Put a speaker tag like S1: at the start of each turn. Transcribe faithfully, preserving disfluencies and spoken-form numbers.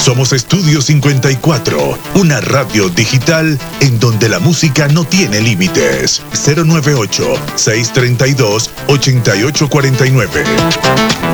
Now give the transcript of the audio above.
S1: Somos Estudio cincuenta y cuatro, una radio digital en donde la música no tiene límites. cero nueve ocho, seis tres dos, ocho ocho cuatro nueve.